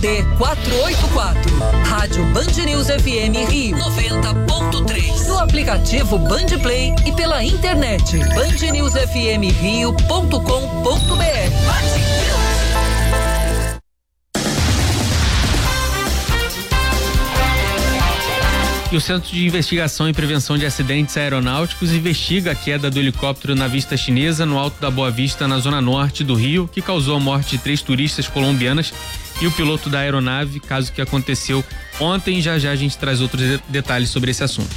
T484. Rádio Band News FM Rio 90.3. No aplicativo Band Play e pela internet bandnewsfmrio.com.br. E o Centro de Investigação e Prevenção de Acidentes Aeronáuticos investiga a queda do helicóptero na Vista Chinesa, no Alto da Boa Vista, na zona norte do Rio, que causou a morte de 3 turistas colombianas e o piloto da aeronave, caso que aconteceu ontem. Já a gente traz outros detalhes sobre esse assunto.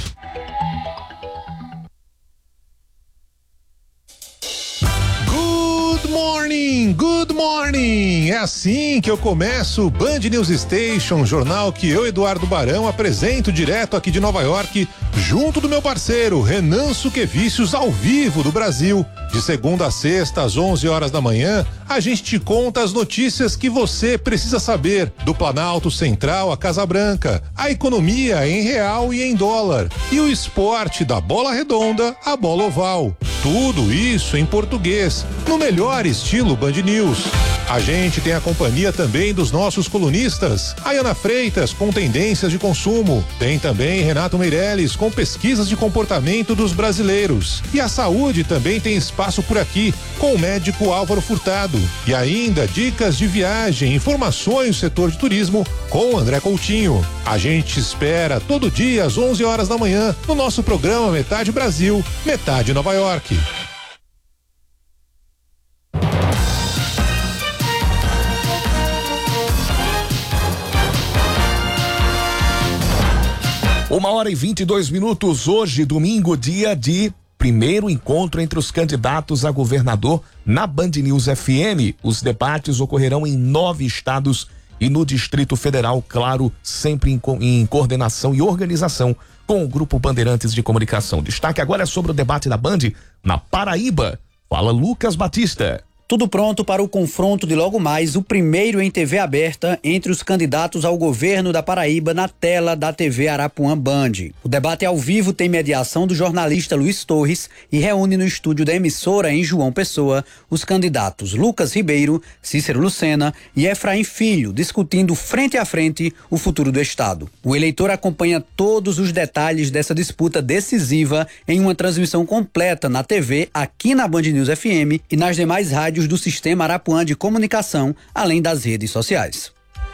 Good morning! É assim que eu começo o Band News Station, jornal que eu, Eduardo Barão, apresento direto aqui de Nova York, junto do meu parceiro Renan Suquevicius, ao vivo do Brasil. De segunda a sexta, às 11 horas da manhã, a gente te conta as notícias que você precisa saber do Planalto Central à Casa Branca, a economia em real e em dólar, e o esporte da bola redonda à bola oval. Tudo isso em português, no melhor estilo Band News. A gente tem a companhia também dos nossos colunistas, Ayana Freitas com tendências de consumo, tem também Renato Meirelles com pesquisas de comportamento dos brasileiros, e a saúde também tem espaço por aqui com o médico Álvaro Furtado, e ainda dicas de viagem, informações do setor de turismo com o André Coutinho. A gente espera todo dia às 11 horas da manhã no nosso programa Metade Brasil, Metade Nova York. Uma hora e 22 minutos, hoje, domingo, dia de primeiro encontro entre os candidatos a governador na Band News FM. Os debates ocorrerão em 9 estados e no Distrito Federal, claro, sempre em coordenação e organização com o Grupo Bandeirantes de Comunicação. Destaque agora é sobre o debate da Band na Paraíba. Fala Lucas Batista. Tudo pronto para o confronto de logo mais, o primeiro em TV aberta entre os candidatos ao governo da Paraíba na tela da TV Arapuã Band. O debate ao vivo tem mediação do jornalista Luiz Torres e reúne no estúdio da emissora em João Pessoa os candidatos Lucas Ribeiro, Cícero Lucena e Efraim Filho, discutindo frente a frente o futuro do estado. O eleitor acompanha todos os detalhes dessa disputa decisiva em uma transmissão completa na TV, aqui na Band News FM e nas demais rádios do Sistema Arapuã de Comunicação, além das redes sociais.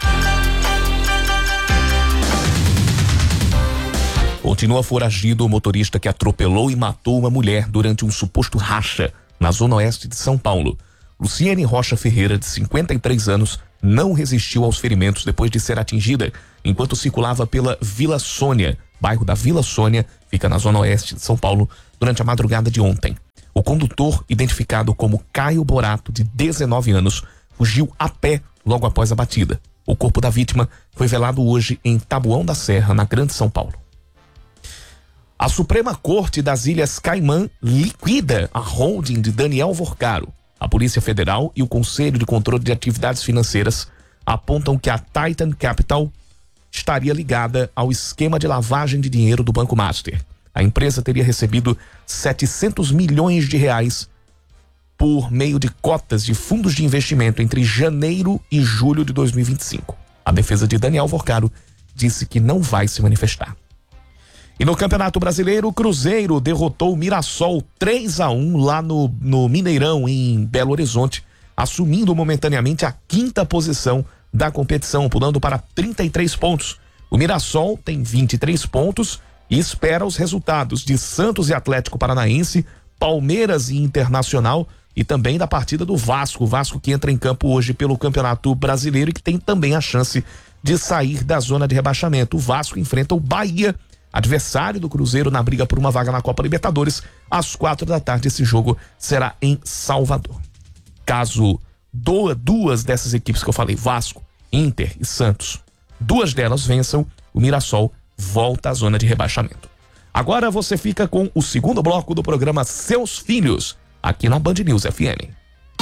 Continua foragido o motorista que atropelou e matou uma mulher durante um suposto racha na zona oeste de São Paulo. Luciene Rocha Ferreira, de 53 anos, não resistiu aos ferimentos depois de ser atingida enquanto circulava pela Vila Sônia, bairro da Vila Sônia, fica na zona oeste de São Paulo, durante a madrugada de ontem. O condutor, identificado como Caio Borato, de 19 anos, fugiu a pé logo após a batida. O corpo da vítima foi velado hoje em Taboão da Serra, na Grande São Paulo. A Suprema Corte das Ilhas Caimã liquida a holding de Daniel Vorcaro. A Polícia Federal e o Conselho de Controle de Atividades Financeiras apontam que a Titan Capital estaria ligada ao esquema de lavagem de dinheiro do Banco Master. A empresa teria recebido 700 milhões de reais por meio de cotas de fundos de investimento entre janeiro e julho de 2025. A defesa de Daniel Vorcaro disse que não vai se manifestar. E no Campeonato Brasileiro, o Cruzeiro derrotou o Mirassol 3-1 lá no Mineirão, em Belo Horizonte, assumindo momentaneamente a 5ª posição da competição, pulando para 33 pontos. O Mirassol tem 23 pontos e espera os resultados de Santos e Atlético Paranaense, Palmeiras e Internacional e também da partida do Vasco. O Vasco que entra em campo hoje pelo Campeonato Brasileiro e que tem também a chance de sair da zona de rebaixamento. O Vasco enfrenta o Bahia, adversário do Cruzeiro, na briga por uma vaga na Copa Libertadores. Às 4 da tarde esse jogo será em Salvador. Caso duas dessas equipes que eu falei, Vasco, Inter e Santos, 2 delas vençam, o Mirassol volta à zona de rebaixamento. Agora você fica com o segundo bloco do programa Seus Filhos, aqui na Band News FM.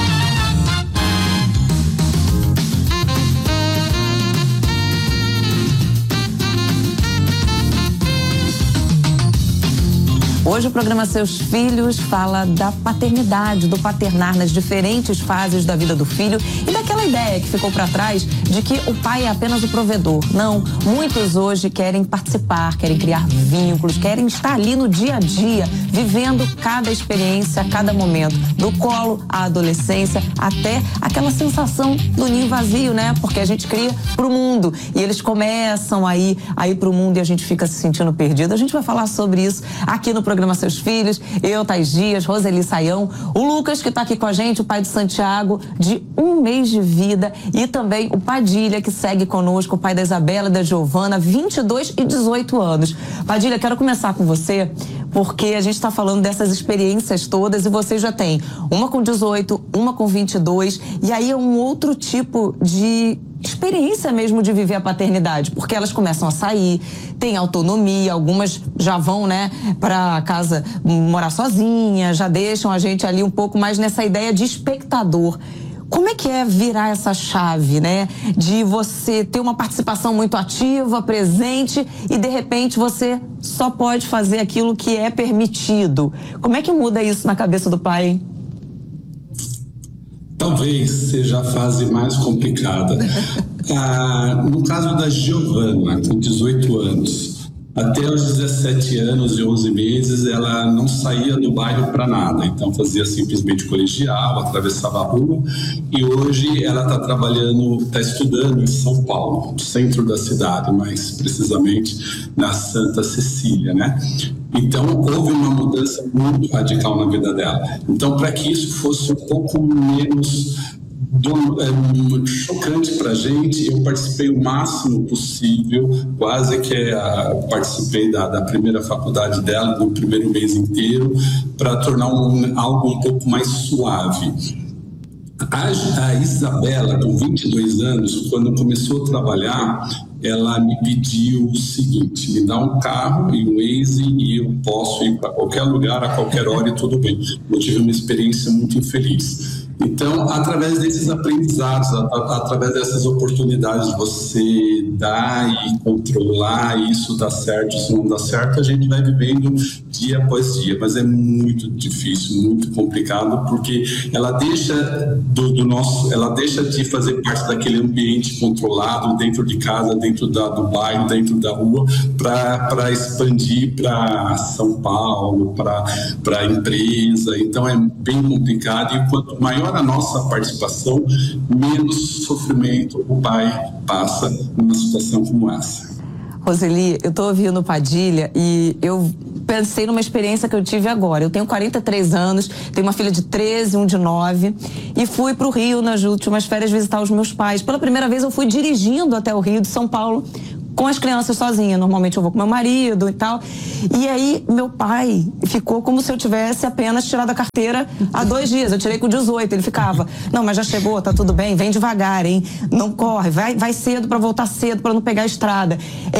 Hoje o programa Seus Filhos fala da paternidade, do paternar nas diferentes fases da vida do filho e daquela ideia que ficou para trás de que o pai é apenas o provedor. Não, muitos hoje querem participar, querem criar vínculos, querem estar ali no dia a dia, vivendo cada experiência, cada momento, do colo à adolescência, até aquela sensação do ninho vazio, né? Porque a gente cria pro mundo e eles começam a ir pro mundo e a gente fica se sentindo perdido. A gente vai falar sobre isso aqui no programa Seus Filhos. Eu, Thais Dias, Roseli Saião, o Lucas que tá aqui com a gente, o pai do Santiago, de 1 mês de vida, e também o Padilha, que segue conosco, o pai da Isabela e da Giovana, 22 e 18 anos. Padilha, quero começar com você, porque a gente está falando dessas experiências todas e você já tem uma com 18, uma com 22, e aí é um outro tipo de experiência mesmo de viver a paternidade, porque elas começam a sair, têm autonomia, algumas já vão, né, para casa morar sozinha, já deixam a gente ali um pouco mais nessa ideia de espectador. Como é que é virar essa chave, né? De você ter uma participação muito ativa, presente, e de repente você só pode fazer aquilo que é permitido. Como é que muda isso na cabeça do pai, hein? Talvez seja a fase mais complicada. No caso da Giovana, com 18 anos, até os 17 anos e 11 meses, ela não saía do bairro para nada. Então, fazia simplesmente colegial, atravessava a rua. E hoje ela está trabalhando, está estudando em São Paulo, no centro da cidade, mais precisamente na Santa Cecília, né? Então, houve uma mudança muito radical na vida dela. Então, para que isso fosse um pouco menos chocante para a gente, eu participei o máximo possível, quase que participei da primeira faculdade dela, do primeiro mês inteiro, para tornar algo um pouco mais suave. A Isabela, com 22 anos, quando começou a trabalhar, ela me pediu o seguinte: me dá um carro e um Waze e eu posso ir para qualquer lugar, a qualquer hora e tudo bem. Eu tive uma experiência muito infeliz. Então, através desses aprendizados, através dessas oportunidades de você dar e controlar, isso dá certo, isso não dá certo, a gente vai vivendo dia após dia, mas é muito difícil, muito complicado, porque ela deixa ela deixa de fazer parte daquele ambiente controlado dentro de casa, dentro do bairro, dentro da rua, para expandir para São Paulo, para a empresa. Então é bem complicado, e quanto maior a nossa participação, menos sofrimento o pai passa numa situação como essa. Roseli, eu tô ouvindo Padilha e eu pensei numa experiência que eu tive agora. Eu tenho 43 anos, tenho uma filha de 13, um de 9, e fui pro Rio nas últimas férias visitar os meus pais. Pela primeira vez eu fui dirigindo até o Rio de São Paulo com as crianças sozinha. Normalmente eu vou com meu marido e tal. E aí meu pai ficou como se eu tivesse apenas tirado a carteira há 2 dias. Eu tirei com 18. Ele ficava: não, mas já chegou, tá tudo bem, vem devagar, hein? Não corre, vai cedo para voltar cedo, para não pegar a estrada.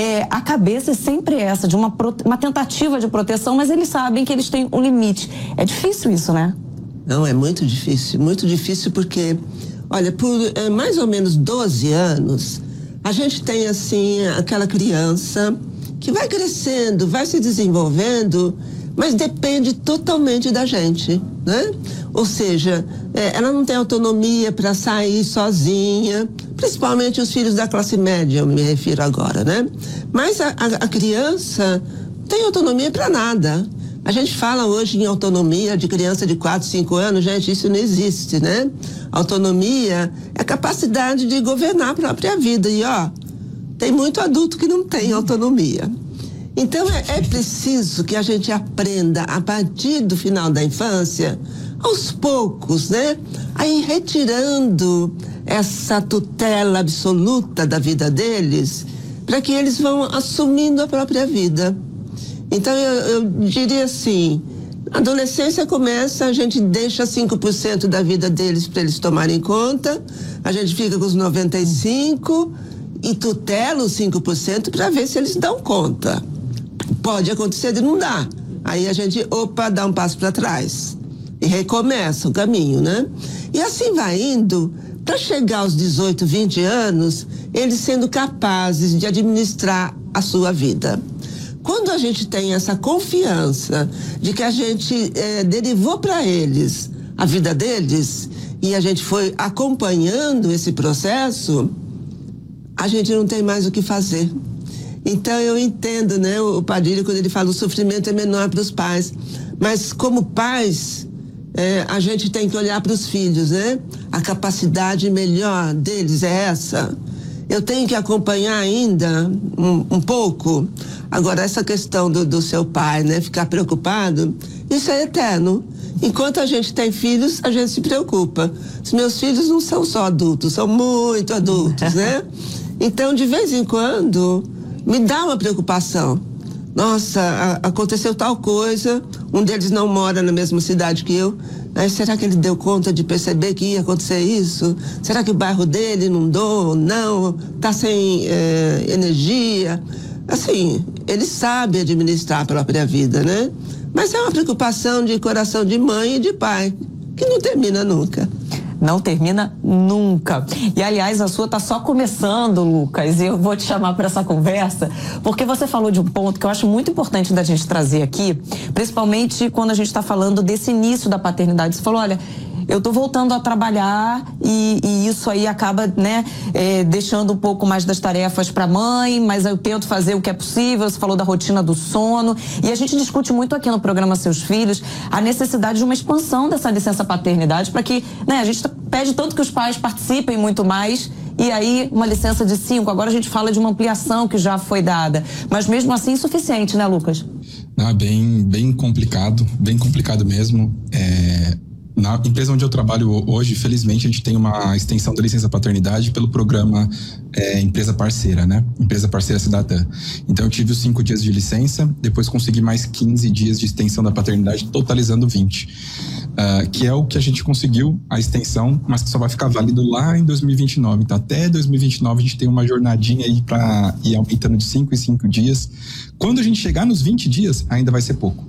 A cabeça é sempre essa, de uma tentativa de proteção, mas eles sabem que eles têm um limite. É difícil isso, né? Não, é muito difícil porque, olha, por mais ou menos 12 anos, a gente tem, assim, aquela criança que vai crescendo, vai se desenvolvendo, mas depende totalmente da gente, né? Ou seja, ela não tem autonomia para sair sozinha, principalmente os filhos da classe média, eu me refiro agora, né? Mas a criança não tem autonomia para nada. A gente fala hoje em autonomia de criança de 4, 5 anos, gente, isso não existe, né? Autonomia é a capacidade de governar a própria vida. E, tem muito adulto que não tem autonomia. Então, é preciso que a gente aprenda, a partir do final da infância, aos poucos, né? A ir retirando essa tutela absoluta da vida deles, para que eles vão assumindo a própria vida. Então, eu diria assim, a adolescência começa, a gente deixa 5% da vida deles para eles tomarem conta, a gente fica com os 95% e tutela os 5% para ver se eles dão conta. Pode acontecer de não dar. Aí a gente, dá um passo para trás e recomeça o caminho, né? E assim vai indo, para chegar aos 18, 20 anos, eles sendo capazes de administrar a sua vida. Quando a gente tem essa confiança de que a gente derivou para eles a vida deles e a gente foi acompanhando esse processo, a gente não tem mais o que fazer. Então eu entendo, né, o Padilha quando ele fala o sofrimento é menor para os pais, mas como pais a gente tem que olhar para os filhos, né? A capacidade melhor deles é essa. Eu tenho que acompanhar ainda um pouco. Agora, essa questão do seu pai, né? Ficar preocupado, isso é eterno. Enquanto a gente tem filhos, a gente se preocupa. Os meus filhos não são só adultos, são muito adultos, né? Então, de vez em quando, me dá uma preocupação. Nossa, aconteceu tal coisa, um deles não mora na mesma cidade que eu. Será que ele deu conta de perceber que ia acontecer isso? Será que o bairro dele inundou? Não, está sem energia. Assim, ele sabe administrar a própria vida, né? Mas é uma preocupação de coração de mãe e de pai, que não termina nunca. Não termina nunca. E, aliás, a sua tá só começando, Lucas, e eu vou te chamar para essa conversa, porque você falou de um ponto que eu acho muito importante da gente trazer aqui, principalmente quando a gente está falando desse início da paternidade. Você falou, olha, eu tô voltando a trabalhar e isso aí acaba, né, deixando um pouco mais das tarefas para a mãe, mas eu tento fazer o que é possível. Você falou da rotina do sono, e a gente discute muito aqui no programa Seus Filhos a necessidade de uma expansão dessa licença paternidade para que, né, a gente pede tanto que os pais participem muito mais, e aí uma licença de 5, agora a gente fala de uma ampliação que já foi dada, mas mesmo assim insuficiente, né, Lucas? Não, bem complicado mesmo. Na empresa onde eu trabalho hoje, felizmente, a gente tem uma extensão da licença paternidade pelo programa Empresa Parceira, né? Empresa Parceira Cidadã. Então, eu tive os 5 dias de licença, depois consegui mais 15 dias de extensão da paternidade, totalizando 20. Que é o que a gente conseguiu, a extensão, mas que só vai ficar válido lá em 2029. Então, até 2029, a gente tem uma jornadinha aí para ir aumentando de 5 em 5 dias. Quando a gente chegar nos 20 dias, ainda vai ser pouco.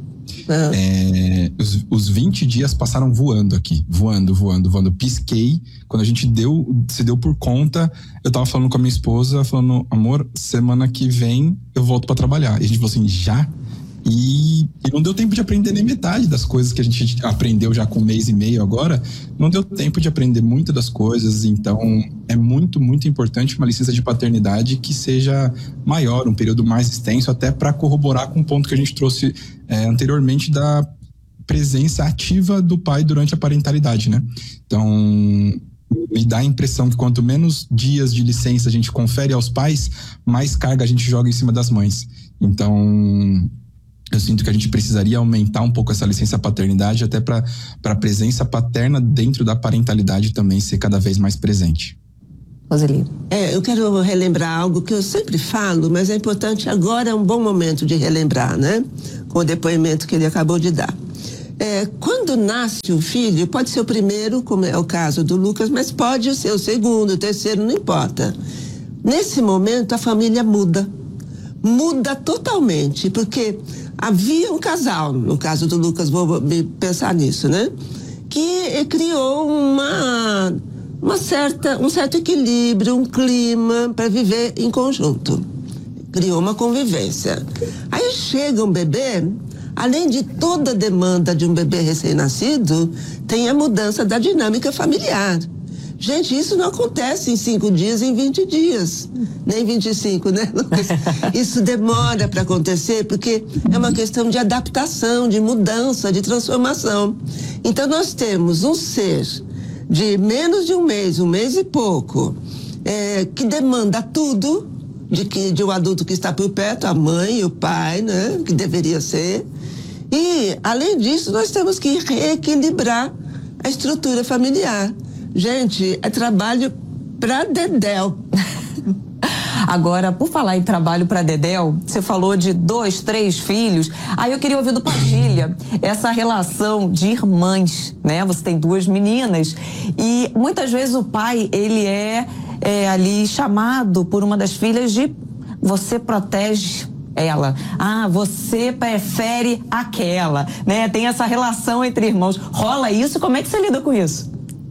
Os 20 dias passaram voando aqui, voando. Pisquei, quando a gente se deu por conta, eu tava falando com a minha esposa, falando, amor, semana que vem eu volto pra trabalhar. E a gente falou assim, já? E não deu tempo de aprender nem metade das coisas que a gente aprendeu já com 1 mês e meio agora. Não deu tempo de aprender muitas das coisas. Então é muito, muito importante uma licença de paternidade que seja maior, um período mais extenso, até para corroborar com o ponto que a gente trouxe anteriormente da presença ativa do pai durante a parentalidade, né? Então me dá a impressão que quanto menos dias de licença a gente confere aos pais, mais carga a gente joga em cima das mães. Então eu sinto que a gente precisaria aumentar um pouco essa licença paternidade, até para a presença paterna dentro da parentalidade também ser cada vez mais presente. Roseli. Eu quero relembrar algo que eu sempre falo, mas é importante agora, é um bom momento de relembrar, né? Com o depoimento que ele acabou de dar. Quando nasce o filho, pode ser o primeiro, como é o caso do Lucas, mas pode ser o segundo, o terceiro, não importa. Nesse momento, a família muda totalmente, porque havia um casal, no caso do Lucas, vou pensar nisso, né? Que criou um certo equilíbrio, um clima para viver em conjunto. Criou uma convivência. Aí chega um bebê, além de toda a demanda de um bebê recém-nascido, tem a mudança da dinâmica familiar. Gente, isso não acontece em 5 dias, em 20 dias. Nem 25, né, Lucas? Isso demora para acontecer, porque é uma questão de adaptação, de mudança, de transformação. Então, nós temos um ser de menos de 1 mês e pouco, que demanda tudo de um adulto que está por perto, a mãe, o pai, né, que deveria ser. E, além disso, nós temos que reequilibrar a estrutura familiar. Gente, é trabalho pra dedéu. Agora, por falar em trabalho para dedéu, você falou de 2, 3 filhos. Aí eu queria ouvir do Padilha essa relação de irmãs, né? Você tem 2 meninas e muitas vezes o pai, ele é ali chamado por uma das filhas de você protege ela. Você prefere aquela, né? Tem essa relação entre irmãos. Rola isso? Como é que você lida com isso?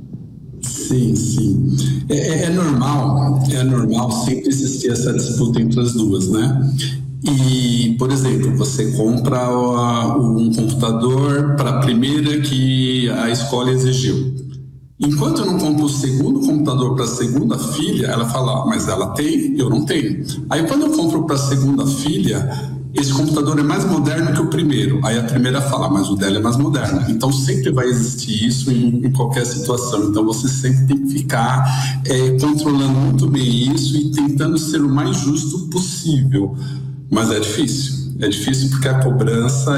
Sim. É normal sempre existir essa disputa entre as duas, né? E, por exemplo, você compra um computador para a primeira que a escola exigiu. Enquanto eu não compro o segundo computador para a segunda filha, ela fala, mas ela tem, eu não tenho. Aí quando eu compro para a segunda filha, esse computador é mais moderno que o primeiro. Aí a primeira fala, mas o dela é mais moderno. Então sempre vai existir isso em qualquer situação. Então você sempre tem que ficar controlando muito bem isso e tentando ser o mais justo possível. Mas é difícil. É difícil porque a cobrança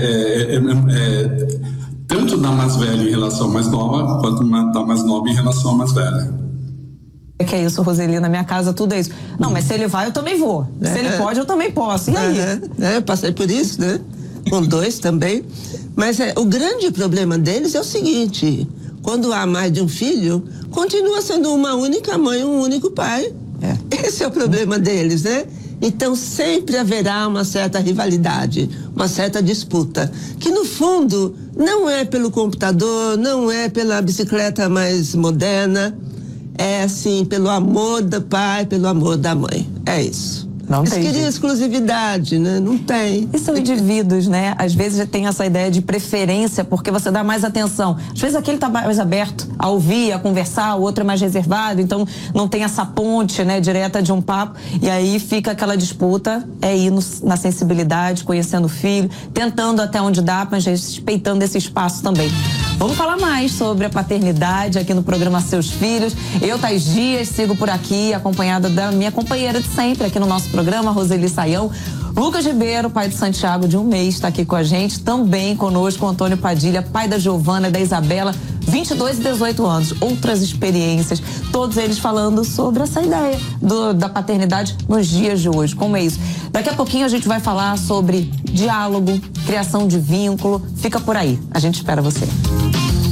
tanto da mais velha em relação à mais nova, quanto da mais nova em relação à mais velha. Que é isso, Roseli, na minha casa tudo é isso. Não, mas se ele vai, eu também vou. Se ele pode, eu também posso. E aí? Eu passei por isso, né? Com 2 também. Mas o grande problema deles é o seguinte: quando há mais de um filho, continua sendo uma única mãe, um único pai. Esse é o problema deles, né? Então sempre haverá uma certa rivalidade, uma certa disputa, que no fundo não é pelo computador, não é pela bicicleta mais moderna, é assim, pelo amor do pai, pelo amor da mãe. É isso. Não Eles tem queriam jeito. Exclusividade, né? Não tem. E são indivíduos, né? Às vezes tem essa ideia de preferência, porque você dá mais atenção. Às vezes aquele tá mais aberto a ouvir, a conversar, o outro é mais reservado, então não tem essa ponte, né, direta de um papo, e aí fica aquela disputa, ir na sensibilidade, conhecendo o filho, tentando até onde dá, mas respeitando esse espaço também. Vamos falar mais sobre a paternidade aqui no programa Seus Filhos. Eu, Thais Dias, sigo por aqui, acompanhada da minha companheira de sempre aqui no nosso programa, Roseli Saião. Lucas Ribeiro, pai de Santiago, de 1 mês, está aqui com a gente. Também conosco o Antônio Padilha, pai da Giovana e da Isabela, 22 e 18 anos. Outras experiências, todos eles falando sobre essa ideia da paternidade nos dias de hoje. Como é isso? Daqui a pouquinho a gente vai falar sobre diálogo, criação de vínculo. Fica por aí. A gente espera você.